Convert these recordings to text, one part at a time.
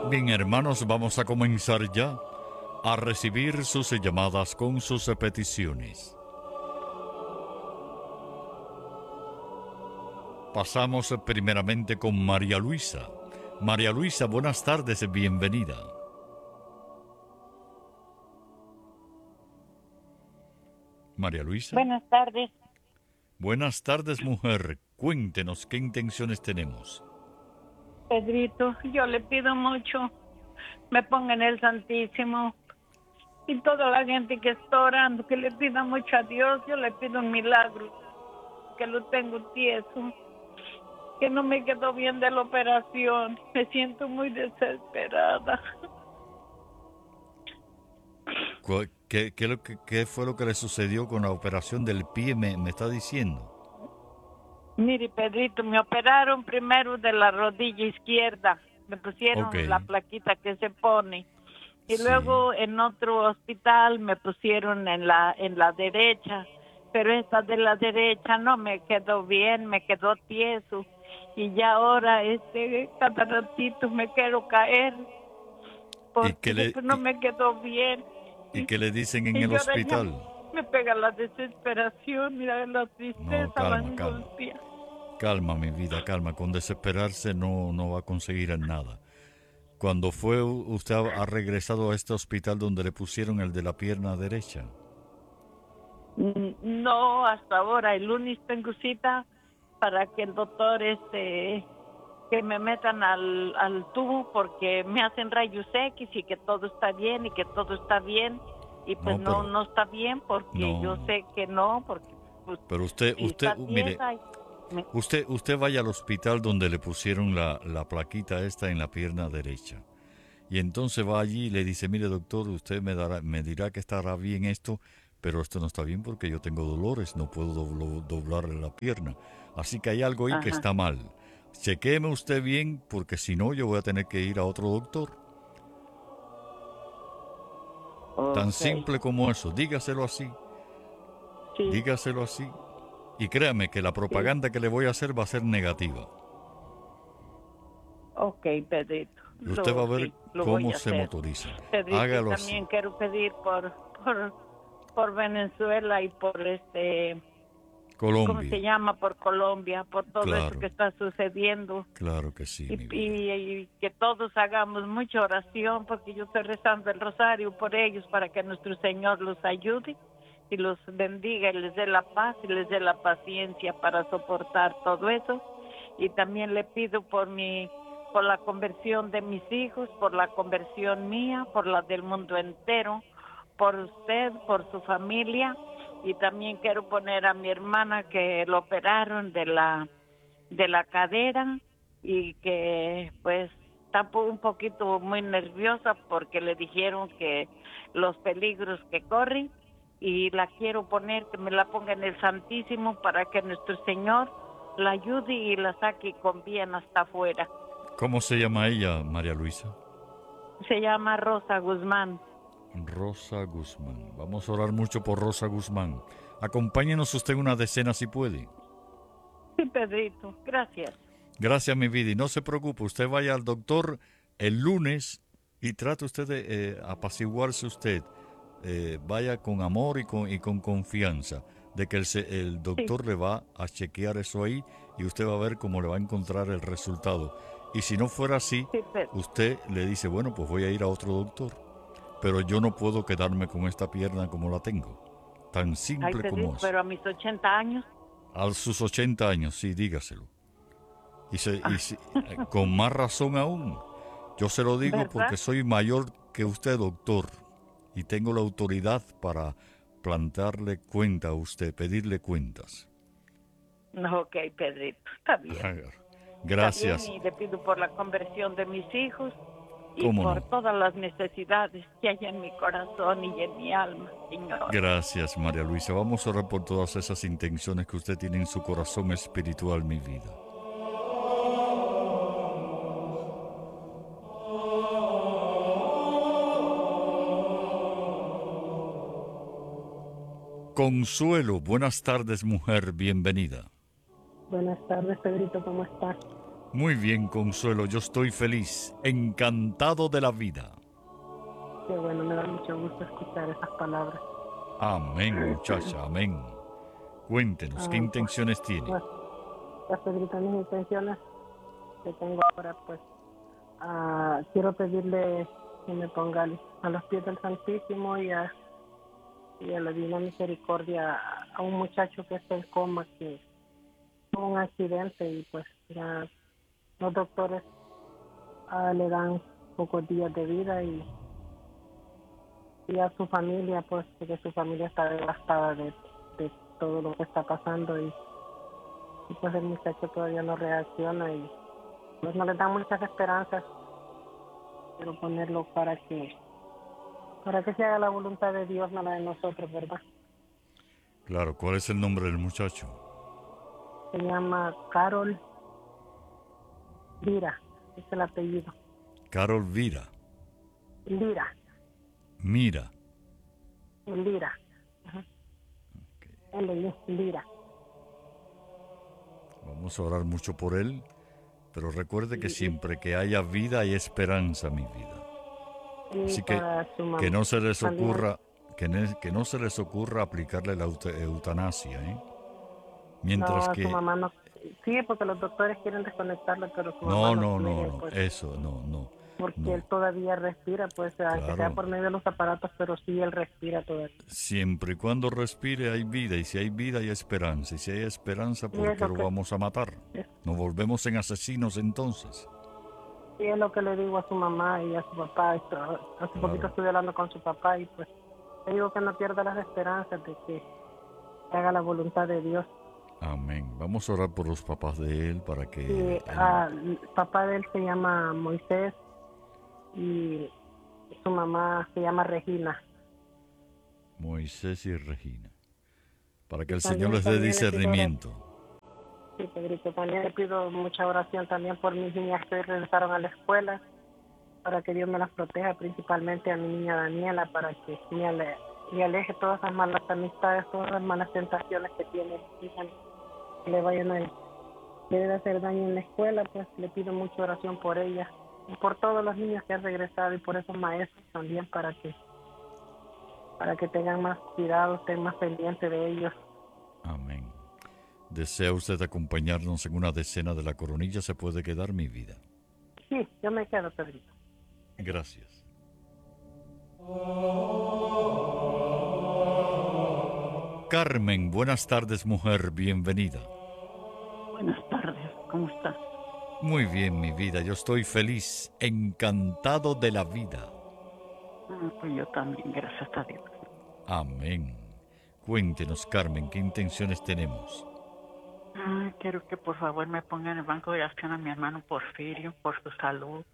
Bien, hermanos, vamos a comenzar ya a recibir sus llamadas con sus peticiones. Pasamos primeramente con María Luisa. María Luisa, buenas tardes, bienvenida. María Luisa. Buenas tardes. Buenas tardes, mujer. Cuéntenos qué intenciones tenemos. Pedrito, yo le pido mucho, me ponga en el Santísimo y toda la gente que está orando, que le pida mucho a Dios. Yo le pido un milagro, que lo tengo tieso, que no me quedó bien de la operación, me siento muy desesperada. ¿Qué fue lo que le sucedió con la operación del pie? Me está diciendo. Mire, Pedrito, me operaron primero de la rodilla izquierda, me Ok, pusieron la plaquita que se pone. Y sí. luego en otro hospital me pusieron en la derecha, pero esta de la derecha no me quedó bien, me quedó tieso. Y ya ahora cada ratito me quiero caer ¿Y qué porque le, pues, no me quedó bien. y qué le dicen en Y el yo ahora ya hospital? me pega la desesperación, mira la No, tristeza, la calma, calma. angustia. Calma, mi vida, calma. Con desesperarse no va a conseguir nada. Cuando fue usted ha regresado a este hospital donde le pusieron el de la pierna derecha. No, hasta ahora, el lunes tengo cita para que el doctor que me metan al tubo porque me hacen rayos X y que todo está bien y que todo está bien y pues No, no está bien porque yo no. sé que no, porque pues, Pero usted, si usted, está mire, tiesa me- usted vaya al hospital donde le pusieron la plaquita esta en la pierna derecha. Y entonces va allí y le dice, mire doctor, usted me dirá que estará bien esto, pero esto no está bien porque yo tengo dolores, no puedo doblar la pierna. Así que hay algo ahí que ajá, está mal. Chequéeme usted bien porque si no yo voy a tener que ir a otro doctor. Tan okay, simple como eso, dígaselo así, sí, dígaselo así. Y créame que la sí, propaganda que le voy a hacer va a ser negativa. okay, Pedrito, Y usted va a ver sí, lo voy cómo a se hacer. motorizan. Pedrito, y Hágalo así. también quiero pedir por Venezuela y por ¿cómo se Colombia. llama? Por Colombia, por todo eso Claro, que está sucediendo. claro que sí, Y, mi vida. y que todos hagamos mucha oración, porque yo estoy rezando el rosario por ellos para que nuestro Señor los ayude y los bendiga y les dé la paz y les dé la paciencia para soportar todo eso. Y también le pido por la conversión de mis hijos, por la conversión mía, por la del mundo entero, por usted, por su familia. Y también quiero poner a mi hermana que lo operaron de la cadera y que pues está un poquito muy nerviosa porque le dijeron que los peligros que corre, y la quiero poner, que me la ponga en el Santísimo para que nuestro Señor la ayude y la saque con bien hasta afuera. ¿Cómo se llama ella, María Luisa? Se llama Rosa Guzmán. Rosa Guzmán. Vamos a orar mucho por Rosa Guzmán. Acompáñenos usted una decena si puede. Sí, Pedrito, gracias. Gracias, mi vida. Y no se preocupe, usted vaya al doctor el lunes y trate usted de apaciguarse usted. Vaya con amor y con confianza de que el Sí, doctor le va a chequear eso ahí y usted va a ver cómo le va a encontrar el resultado. Y si no fuera así, sí, Pedro. usted le dice, bueno, pues voy a ir a otro doctor. Pero yo no puedo quedarme con esta pierna como la tengo. Tan Ay, simple como Pedrito, eso. pero a mis 80 años, A sus 80 años, sí, dígaselo. ah, Con más razón aún. Yo se lo digo porque ¿verdad? soy mayor que usted, doctor, y tengo la autoridad para plantarle cuenta a usted, pedirle cuentas. No, ok, Pedrito, está bien. Está bien, Gracias. y le pido por la conversión de mis hijos y ¿Cómo por no? todas las necesidades que hay en mi corazón y en mi alma, Señor. Gracias, María Luisa. Vamos a orar por todas esas intenciones que usted tiene en su corazón espiritual, mi vida. Consuelo, buenas tardes, mujer, bienvenida. Buenas tardes, Pedrito, ¿cómo estás? Muy bien, Consuelo, yo estoy feliz, encantado de la vida. Qué bueno, me da mucho gusto escuchar esas palabras. Amén, muchacha, amén. Cuéntenos, ¿qué Pues, intenciones tiene? pues, Pedrito, mis intenciones que tengo ahora, pues, quiero pedirle que me ponga a los pies del Santísimo y a la Divina Misericordia a un muchacho que está en coma, que tuvo un accidente y pues ya los doctores le dan pocos días de vida y a su familia, pues, porque su familia está devastada de todo lo que está pasando y pues el muchacho todavía no reacciona y pues no le dan muchas esperanzas. Quiero ponerlo para que se haga la voluntad de Dios, no la de nosotros, ¿verdad? Claro, ¿cuál es el nombre del muchacho? Se llama Carol Lira, es el apellido. Carol Vira. Lira, Mira. Lira. Ajá. Lira. Vamos a orar mucho por él, pero recuerde que siempre que haya vida hay esperanza, mi vida. Y Así que su mamá. que no se les También. ocurra, que no se les ocurra aplicarle la eutanasia, ¿eh? Mientras No, su que mamá no. Sí, porque los doctores quieren desconectarle, pero su mamá no, no no, no, quiere, no, pues, eso, no, porque él no. todavía respira, pues, aunque sea Claro, por medio de los aparatos, pero sí él respira todavía. siempre y cuando respire hay vida, y si hay vida hay esperanza, y si hay esperanza, Y ¿por es qué lo lo que, vamos a matar? es, Nos volvemos en asesinos entonces. y es lo que le digo a su mamá y a su papá. Hace poquito Claro. estuve hablando con su papá y pues le digo que no pierda las esperanzas de que haga la voluntad de Dios. Amén. Vamos a orar por los papás de él para Y que el papá de él se llama Moisés y su mamá se llama Regina. Moisés y Regina, para que Y el Señor les dé también le pido oración. discernimiento. Sí, Pedrito, también le pido mucha oración también por mis niñas que hoy regresaron a la escuela, para que Dios me las proteja, principalmente a mi niña Daniela, para que me aleje todas esas malas amistades, todas las malas tentaciones que tiene, hija, que le vayan a querer hacer daño en la escuela. Pues le pido mucha oración por ella y por todos los niños que han regresado y por esos maestros también, para que tengan más cuidado, estén más pendientes de ellos. Amén. ¿Desea usted acompañarnos en una decena de la coronilla? Se puede quedar, mi vida. Sí, yo me quedo, Pedrito. Gracias. Carmen, buenas tardes, mujer, bienvenida. Buenas tardes, ¿cómo estás? Muy bien, mi vida, yo estoy feliz, encantado de la vida. Pues yo también, gracias a Dios. Amén. Cuéntenos, Carmen, ¿qué intenciones tenemos? Quiero que por favor me pongan en el banco de acción a mi hermano Porfirio por su salud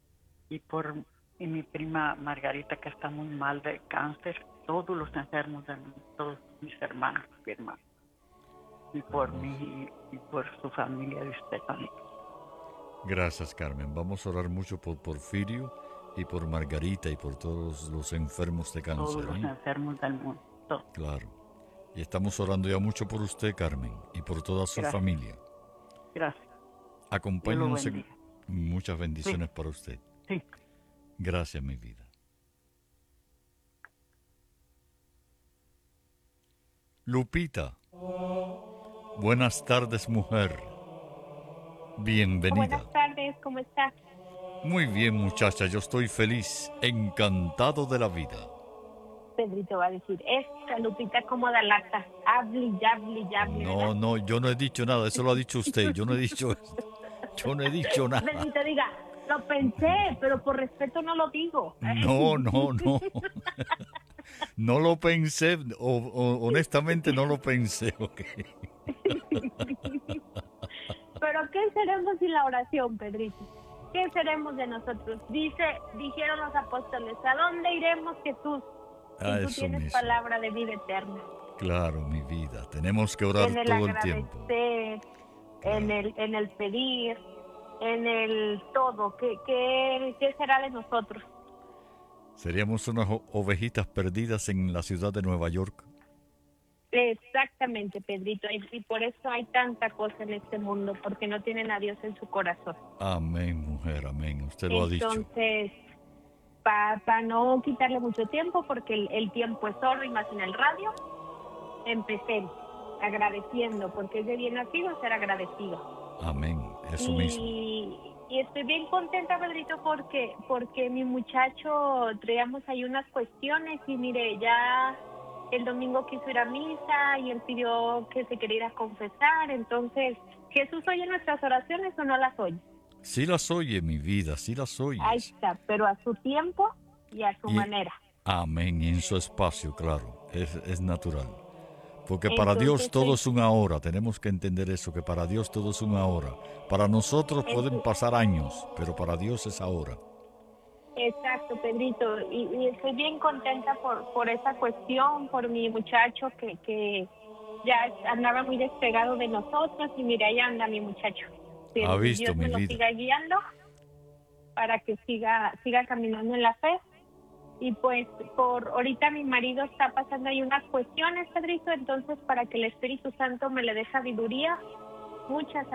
y mi prima Margarita, que está muy mal de cáncer, todos los enfermos de mí, todos mis hermanos, mi hermano, y por mí y por su familia de usted también. Gracias, Carmen. Vamos a orar mucho por Porfirio y por Margarita y por todos los enfermos de cáncer. Todos los enfermos del mundo. Todos. Claro. Y estamos orando ya mucho por usted, Carmen, y por toda su Gracias. familia. Gracias. Acompáñenos Dios lo en bendiga. muchas bendiciones para usted. Sí. Gracias, mi vida. Lupita. Buenas tardes, mujer. Bienvenida. Buenas tardes, ¿cómo estás? Muy bien, muchacha, yo estoy feliz, encantado de la vida. Pedrito va a decir, esta Lupita como da lata, hable y hable y hable. No, no, yo no he dicho nada, eso lo ha dicho usted, yo no he dicho esto. Yo no he dicho nada. Pedrito diga, lo pensé, pero por respeto no lo digo. No. No lo pensé, honestamente no lo pensé, ok. Pero ¿qué seremos sin la oración, Pedrito? ¿Qué seremos de nosotros? Dijeron los apóstoles, ¿a dónde iremos, Jesús? Ah, Si tú eso tienes mismo. palabra de vida eterna. Claro, mi vida, tenemos que orar En el todo el tiempo. agradecer, en el pedir, en el todo. ¿Qué será de nosotros? Seríamos unas ovejitas perdidas en la ciudad de Nueva York. Exactamente, Pedrito. Y por eso hay tanta cosa en este mundo, porque no tienen a Dios en su corazón. Amén, mujer, amén. Usted lo ha dicho. Entonces, para no quitarle mucho tiempo, porque el tiempo es oro y más en el radio, empecé agradeciendo, porque es de bien nacido ser agradecido. Amén, eso mismo. Y estoy bien contenta, Pedrito, porque mi muchacho traíamos ahí unas cuestiones y mire, ya el domingo quiso ir a misa y él pidió que se quería ir a confesar. Entonces, ¿Jesús oye nuestras oraciones o no las oye? Sí las oye, mi vida, sí las oye. Ahí está, pero a su tiempo y a su manera. Amén, y en su espacio, claro, es natural. Porque para Entonces, Dios todo es una hora, tenemos que entender eso, que para Dios todo es una hora. Para nosotros pueden pasar años, pero para Dios es ahora. Exacto, Pedrito, y estoy bien contenta por esa cuestión, por mi muchacho que ya andaba muy despegado de nosotros y mira, ahí anda mi muchacho. Ha visto, Dios mi me lo vida. siga guiando para que siga caminando en la fe. Y pues por ahorita mi marido está pasando ahí unas cuestiones, Pedrito, entonces para que el Espíritu Santo me le dé sabiduría, mucha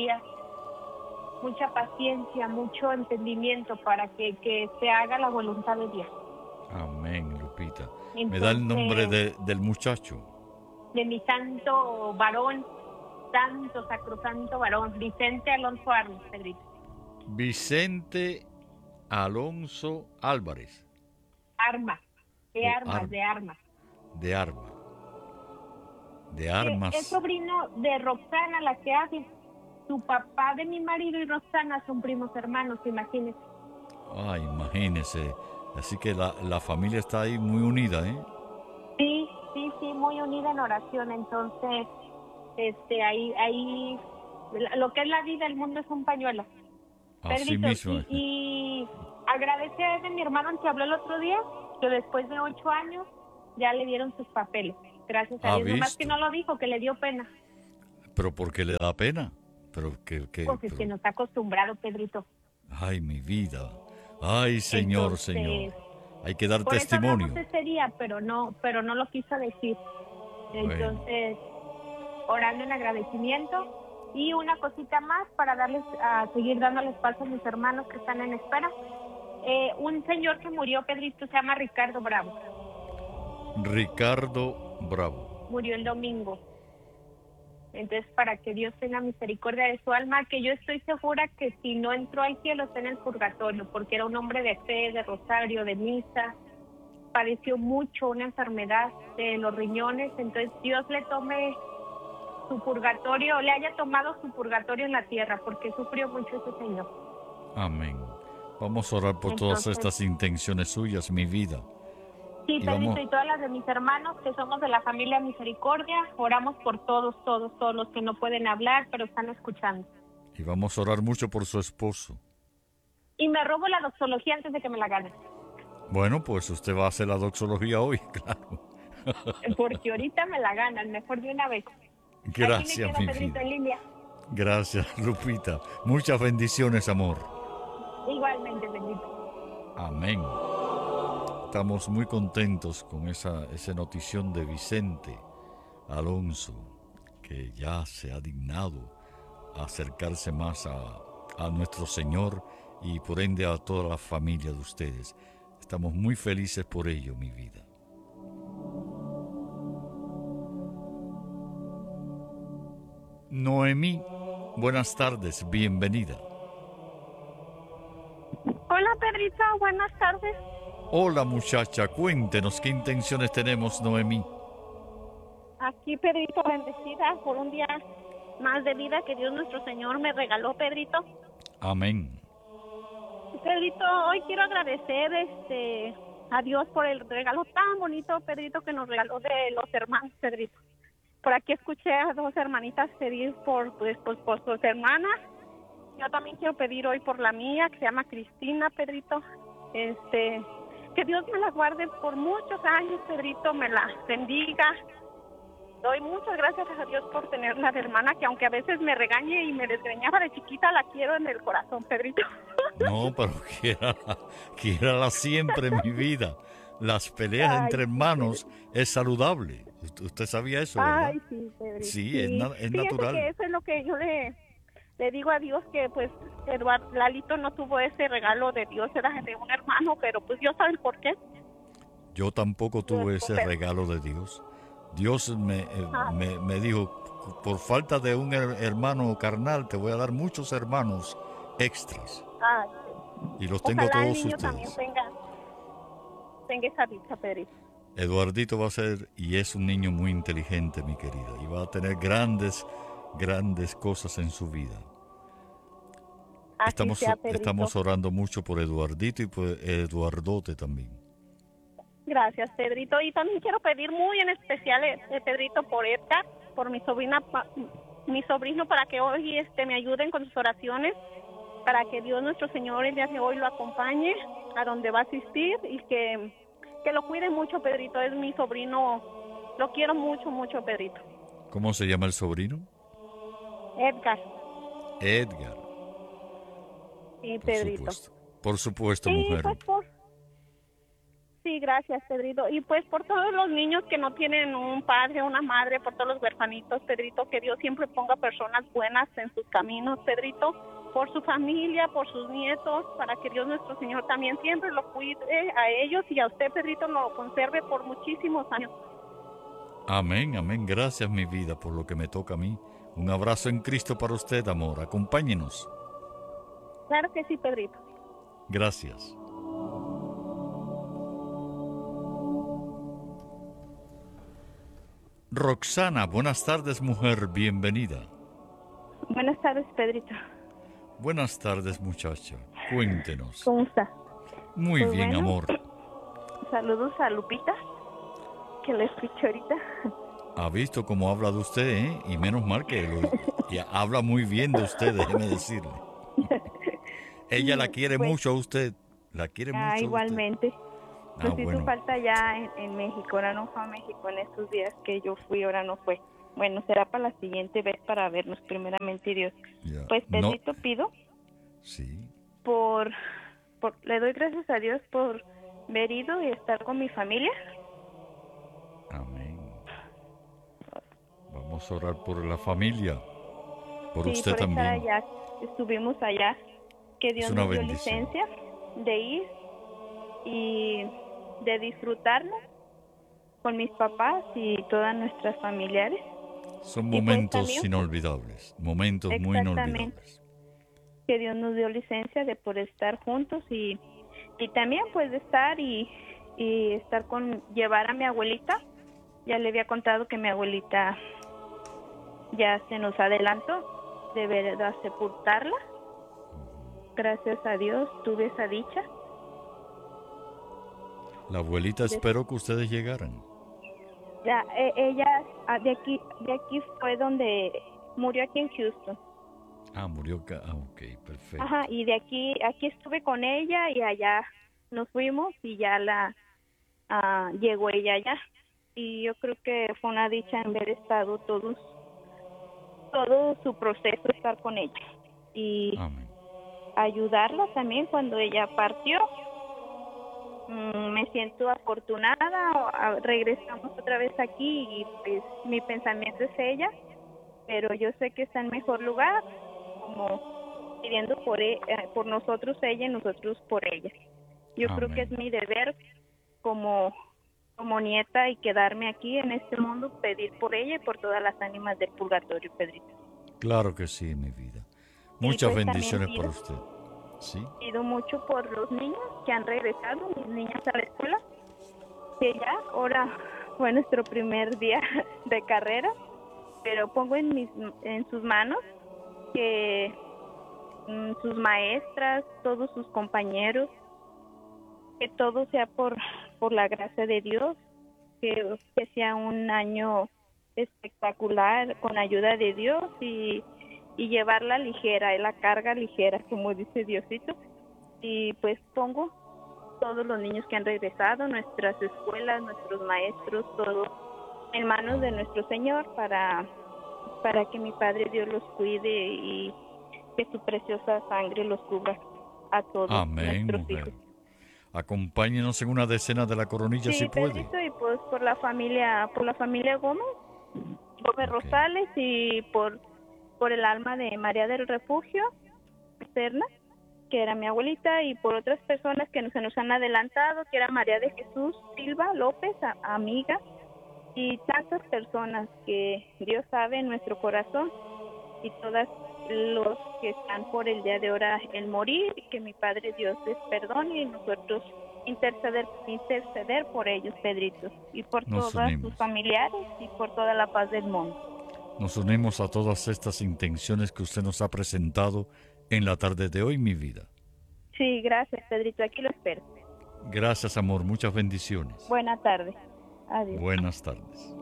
paciencia, mucho entendimiento para que se haga la voluntad de Dios. Amén, Lupita. Entonces, ¿Me da el nombre del muchacho? De mi santo varón, santo, sacrosanto varón, Vicente Alonso Armas, Pedrito. Vicente Alonso Álvarez. Armas, de armas. De armas. Es sobrino de Roxana, la que habla. Su papá de mi marido y Roxana son primos hermanos, imagínese. Ay, imagínese. Así que la familia está ahí muy unida, ¿eh? Sí, muy unida en oración. Entonces, ahí, lo que es la vida, el mundo es un pañuelo. Así Pedrito, mismo. y agradecer a mi hermano que habló el otro día, que después de 8 años ya le dieron sus papeles. Gracias a Dios. Nomás que no lo dijo, que le dio pena. ¿Pero por qué le da pena? Porque es que no está acostumbrado, Pedrito. Ay, mi vida. Ay, Señor, Entonces, Señor. Hay que dar por testimonio. Eso hablamos ese día, pero no lo quiso decir. Entonces, orando en agradecimiento. Y una cosita más para seguir dándoles paso a mis hermanos que están en espera. Un señor que murió, Pedrito, se llama Ricardo Bravo. Ricardo Bravo. Murió el domingo. Entonces, para que Dios tenga misericordia de su alma, que yo estoy segura que si no entró al cielo está en el purgatorio, porque era un hombre de fe, de rosario, de misa, padeció mucho una enfermedad de los riñones. Entonces Dios le tome su purgatorio, le haya tomado su purgatorio en la tierra, porque sufrió mucho ese señor. Amén. Vamos a orar por todas estas intenciones suyas, mi vida. Sí, Pedrito, y todas las de mis hermanos que somos de la familia Misericordia, oramos por todos los que no pueden hablar, pero están escuchando. Y vamos a orar mucho por su esposo. Y me robo la doxología antes de que me la gane. Bueno, pues usted va a hacer la doxología hoy, claro. Porque ahorita me la ganan, mejor de una vez. Gracias, Aquí me quedo, mi Pedrito, vida. en línea. Gracias, Lupita. Muchas bendiciones, amor. Igualmente, Pedrito. Amén. Estamos muy contentos con esa notición de Vicente Alonso, que ya se ha dignado a acercarse más a nuestro Señor y por ende a toda la familia de ustedes. Estamos muy felices por ello, mi vida. Noemí, buenas tardes, bienvenida. Hola, Pedrito, buenas tardes. Hola, muchacha, cuéntenos qué intenciones tenemos, Noemí. Aquí, Pedrito, bendecida por un día más de vida que Dios nuestro Señor me regaló, Pedrito. Amén. Pedrito, hoy quiero agradecer a Dios por el regalo tan bonito, Pedrito, que nos regaló de los hermanos, Pedrito. Por aquí escuché a 2 hermanitas pedir por sus hermanas. Yo también quiero pedir hoy por la mía, que se llama Cristina, Pedrito. Que Dios me la guarde por muchos años, Pedrito, me la bendiga. Doy muchas gracias a Dios por tenerla de hermana, que aunque a veces me regañe y me desgreñaba de chiquita, la quiero en el corazón, Pedrito. No, pero quiérala siempre, mi vida. las peleas Ay, entre sí, hermanos es saludable. ¿Usted sabía eso, verdad? Ay, sí, Pedrito. Sí, es Fíjese natural. que eso es lo que yo le digo a Dios, que pues Lalito no tuvo ese regalo de Dios, era de un hermano, pero pues Dios sabe el por qué. Yo tampoco tuve ese Pero- regalo de Dios. Dios me dijo, por falta de un hermano carnal, te voy a dar muchos hermanos extras. Ay, Y los tengo ojalá el todos niño también ustedes. tenga esa dicha, Pedrito. Eduardito va a ser, y es un niño muy inteligente, mi querida, y va a tener grandes cosas en su vida. Así sea, Pedrito. Estamos orando mucho por Eduardito y por Eduardote también. Gracias, Pedrito. Y también quiero pedir muy en especial, Pedrito, por Edgar, por mi sobrino, para que hoy me ayuden con sus oraciones, para que Dios nuestro Señor el día de hoy lo acompañe a donde va a asistir y que lo cuide mucho, Pedrito. Es mi sobrino, lo quiero mucho, mucho, Pedrito. ¿Cómo se llama el sobrino? Edgar. Edgar. Sí, Por Pedrito. supuesto. Por supuesto, Sí, mujer. Sí, gracias, Pedrito. Y pues por todos los niños que no tienen un padre, una madre, por todos los huerfanitos, Pedrito, que Dios siempre ponga personas buenas en sus caminos, Pedrito, por su familia, por sus nietos, para que Dios nuestro Señor también siempre lo cuide a ellos y a usted, Pedrito, lo conserve por muchísimos años. Amén, amén. Gracias, mi vida, por lo que me toca a mí. Un abrazo en Cristo para usted, amor. Acompáñenos. Claro que sí, Pedrito. Gracias. Roxana, buenas tardes, mujer, bienvenida. Buenas tardes, Pedrito. Buenas tardes, muchacha. Cuéntenos. ¿Cómo está? Muy Pues bien, bueno, amor. Saludos a Lupita, que la escucho ahorita. Ha visto cómo habla de usted, ¿eh? Y menos mal y habla muy bien de usted, déjeme decirle. Ella la quiere Pues, mucho a usted. La quiere mucho a usted. Igualmente. Pues hizo bueno. falta ya en México, ahora no fue a México en estos días que yo fui, ahora no fue. Bueno, será para la siguiente vez para vernos, primeramente Dios. Ya. Pues No. Pedrito, pido Sí. le doy gracias a Dios por haber ido y estar con mi familia. Amén. Vamos a orar por la familia. Por Sí, usted por estar también. allá, estuvimos allá, que Dios una nos dio bendición. licencia de ir y de disfrutarlo con mis papás y todas nuestras familiares. Son pues, momentos también- inolvidables. Momentos muy Exactamente. inolvidables. Que Dios nos dio licencia de poder estar juntos y también pues de estar y estar llevar a mi abuelita. Ya le había contado que mi abuelita ya se nos adelantó, de verdad sepultarla. Gracias a Dios tuve esa dicha. La abuelita esperó que ustedes llegaran. Ya, ella de aquí fue donde murió, aquí en Houston. Murió acá. Ok, perfecto. Ajá, y de aquí estuve con ella y allá nos fuimos y ya llegó ella allá. Y yo creo que fue una dicha en haber estado todo su proceso, estar con ella. Y Amén. ayudarla también cuando ella partió. Me siento afortunada, regresamos otra vez aquí y pues mi pensamiento es ella, pero yo sé que está en mejor lugar, como pidiendo por nosotros ella y nosotros por ella. Yo creo que es Amén. mi deber como nieta y quedarme aquí en este mundo, pedir por ella y por todas las ánimas del purgatorio, Pedrito. Claro que sí, mi vida. Muchas pues, bendiciones también para pido- usted. ¿Sí? Pido mucho por los niños que han regresado, mis niñas a la escuela, que ya ahora fue nuestro primer día de carrera, pero pongo en sus manos que sus maestras, todos sus compañeros, que todo sea por la gracia de Dios, que sea un año espectacular con ayuda de Dios y llevarla ligera, la carga ligera, como dice Diosito. Y pues pongo todos los niños que han regresado, nuestras escuelas, nuestros maestros, todo en manos de nuestro Señor para que mi Padre Dios los cuide y que su preciosa sangre los cubra a todos Amén, nuestros mujer. hijos. Acompáñenos en una decena de la coronilla si puede. Pedrito, y pues por la familia Gómez Ok. Rosales, y por el alma de María del Refugio Serna, que era mi abuelita, y por otras personas que se nos han adelantado, que era María de Jesús Silva López, amiga, y tantas personas que Dios sabe en nuestro corazón, y todas los que están por el día de ahora el morir, y que mi Padre Dios les perdone, y nosotros interceder por ellos, Pedrito, y por Nos todos unimos. sus familiares, y por toda la paz del mundo. Nos unimos a todas estas intenciones que usted nos ha presentado en la tarde de hoy, mi vida. Sí, gracias, Pedrito, aquí lo espero. Gracias, amor. Muchas bendiciones. Buena tarde. Adiós. Buenas tardes.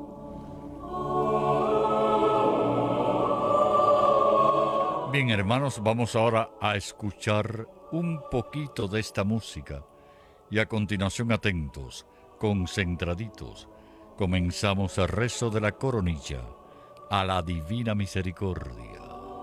Bien, hermanos, vamos ahora a escuchar un poquito de esta música y a continuación atentos, concentraditos, comenzamos el rezo de la coronilla a la Divina Misericordia.